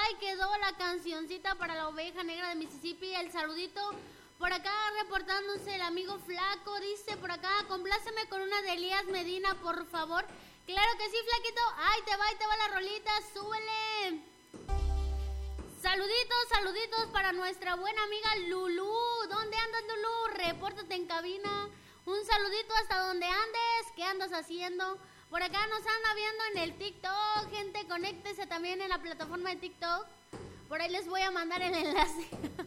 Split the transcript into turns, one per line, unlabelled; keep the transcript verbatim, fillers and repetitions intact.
ahí quedó la cancioncita para la oveja negra de Mississippi. El saludito por acá reportándose el amigo Flaco. Dice por acá, compláceme con una de Elías Medina, por favor. Claro que sí, Flaquito. Ahí te va, ahí te va la rolita, súbele. Saluditos, saluditos para nuestra buena amiga Lulú. ¿Dónde andas, Lulú? Repórtate en cabina. Un saludito hasta donde andes. ¿Qué andas haciendo? Por acá nos anda viendo en el TikTok. Gente, conéctese también en la plataforma de TikTok. Por ahí les voy a mandar el enlace.